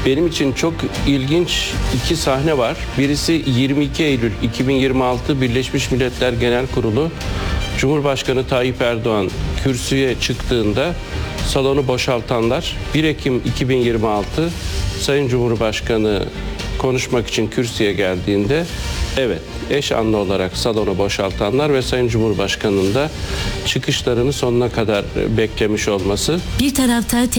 Benim için çok ilginç iki sahne var. Birisi 22 Eylül 2026 Birleşmiş Milletler Genel Kurulu. Cumhurbaşkanı Tayyip Erdoğan kürsüye çıktığında salonu boşaltanlar, 1 Ekim 2026 Sayın Cumhurbaşkanı konuşmak için kürsüye geldiğinde evet eş anlı olarak salonu boşaltanlar ve Sayın Cumhurbaşkanı'nın da çıkışlarını sonuna kadar beklemiş olması. Bir tarafta